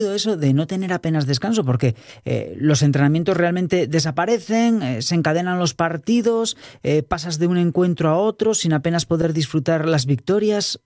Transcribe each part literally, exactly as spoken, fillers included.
eso de no tener apenas descanso, porque eh, los entrenamientos realmente desaparecen, eh, se encadenan los partidos, eh, pasas de un encuentro a otro sin apenas poder disfrutar las victorias.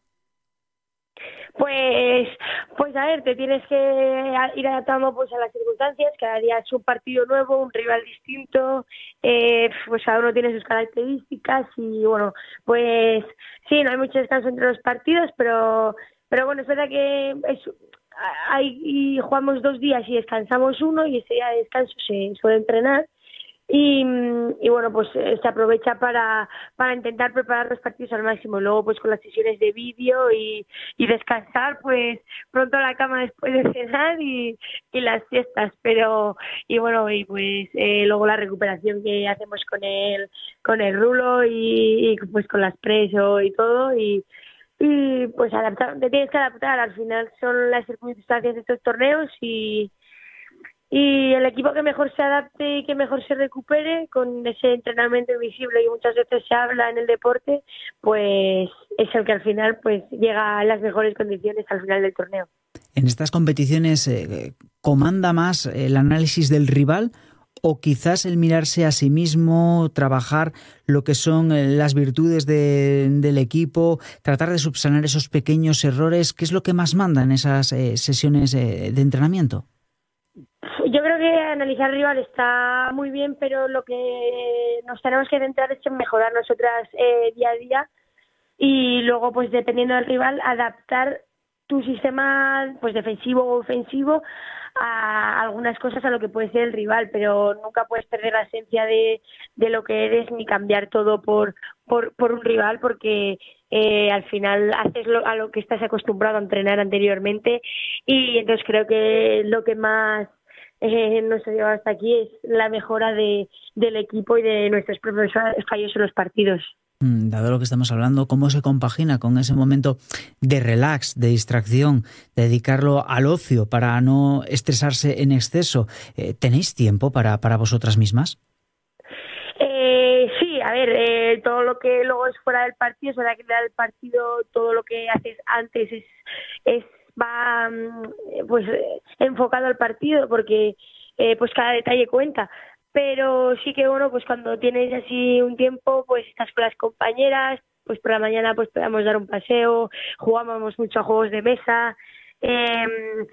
Pues, pues a ver, te tienes que ir adaptando pues a las circunstancias. Cada día es un partido nuevo, un rival distinto, eh, pues cada uno tiene sus características y bueno, pues sí, no hay mucho descanso entre los partidos, pero pero bueno, es verdad que es, hay, y jugamos dos días y descansamos uno, y ese día de descanso se suele entrenar. Y, y bueno, pues eh, se aprovecha para, para intentar preparar los partidos al máximo. Luego pues con las sesiones de vídeo y, y descansar, pues pronto a la cama después de cenar y, y las fiestas. Pero y bueno, y pues eh, luego la recuperación que hacemos con el con el rulo y, y pues con las preso y todo, y y pues adaptar, te tienes que adaptar. Al final son las circunstancias de estos torneos, y Y el equipo que mejor se adapte y que mejor se recupere con ese entrenamiento invisible que muchas veces se habla en el deporte, pues es el que al final pues llega a las mejores condiciones al final del torneo. En estas competiciones, eh, ¿comanda más el análisis del rival o quizás el mirarse a sí mismo, trabajar lo que son las virtudes de, del equipo, tratar de subsanar esos pequeños errores? ¿Qué es lo que más manda en esas eh, sesiones eh, de entrenamiento? Yo creo que analizar al rival está muy bien, pero lo que nos tenemos que centrar es en mejorar nosotras eh, día a día, y luego pues dependiendo del rival adaptar tu sistema pues defensivo o ofensivo a algunas cosas a lo que puede ser el rival, pero nunca puedes perder la esencia de, de lo que eres ni cambiar todo por por, por un rival, porque eh, al final haces lo, a lo que estás acostumbrado a entrenar anteriormente, y entonces creo que lo que más Eh, nos ha llevado hasta aquí es la mejora de, del equipo y de nuestros propios fallos en los partidos. Dado lo que estamos hablando, ¿cómo se compagina con ese momento de relax, de distracción, dedicarlo al ocio para no estresarse en exceso? Eh, ¿Tenéis tiempo para, para vosotras mismas? Eh, sí, a ver, eh, todo lo que luego es fuera del partido, es verdad que fuera del partido todo lo que haces antes es, es va pues enfocado al partido, porque eh, pues cada detalle cuenta, pero sí que bueno, pues cuando tienes así un tiempo, pues estás con las compañeras, pues por la mañana pues podemos dar un paseo, jugábamos mucho a juegos de mesa, eh,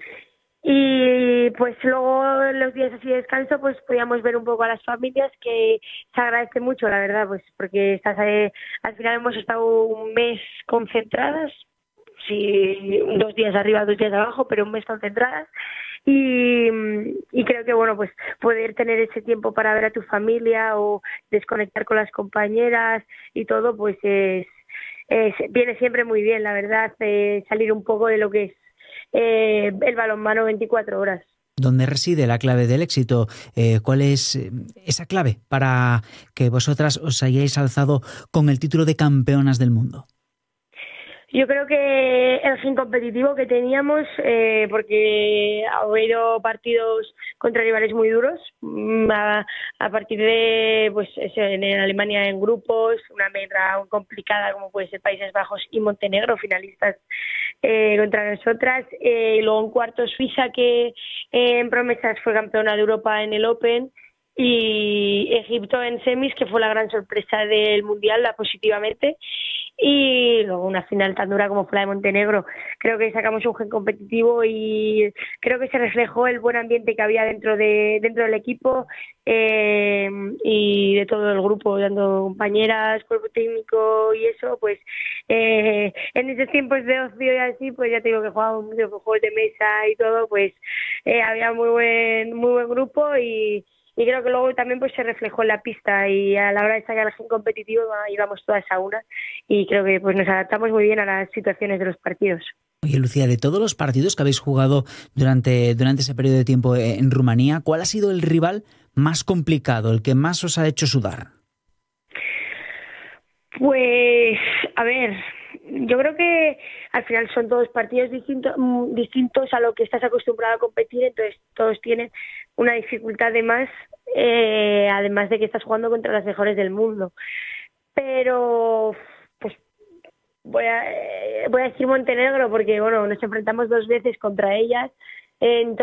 y pues luego los días así de descanso pues podíamos ver un poco a las familias, que se agradece mucho, la verdad, pues porque estás ahí, al final hemos estado un mes concentradas, sí, dos días arriba, dos días abajo, pero un mes concentradas, y, y creo que bueno, pues poder tener ese tiempo para ver a tu familia o desconectar con las compañeras y todo, pues es, es viene siempre muy bien, la verdad, eh, salir un poco de lo que es eh, el balonmano veinticuatro horas. ¿Dónde reside la clave del éxito? Eh, ¿Cuál es esa clave para que vosotras os hayáis alzado con el título de campeonas del mundo? Yo creo que el gen competitivo que teníamos, eh, porque ha habido partidos contra rivales muy duros, a, a partir de, pues eso, en Alemania en grupos, una meta complicada como puede ser Países Bajos y Montenegro, finalistas eh, contra nosotras, eh, y luego en cuartos Suiza, que eh, en promesas fue campeona de Europa en el Open, y Egipto en semis, que fue la gran sorpresa del Mundial, la positivamente, y luego una final tan dura como fue la de Montenegro. Creo que sacamos un gen competitivo y creo que se reflejó el buen ambiente que había dentro de dentro del equipo, eh, y de todo el grupo, dando compañeras, cuerpo técnico y eso, pues eh, en esos tiempos de ocio y así, pues ya te digo que jugábamos mucho con juegos de mesa y todo, pues eh, había muy buen muy buen grupo, y Y creo que luego también pues se reflejó en la pista, y a la hora de sacar el gen competitivo íbamos todas a una, y creo que pues nos adaptamos muy bien a las situaciones de los partidos. Oye, Lucía, de todos los partidos que habéis jugado durante, durante ese periodo de tiempo en Rumanía, ¿cuál ha sido el rival más complicado, el que más os ha hecho sudar? Pues, a ver, yo creo que al final son todos partidos distintos, distintos a lo que estás acostumbrado a competir, entonces todos tienen una dificultad de más, eh, además de que estás jugando contra las mejores del mundo. Pero, pues, voy a, eh, voy a decir Montenegro, porque, bueno, nos enfrentamos dos veces contra ellas, en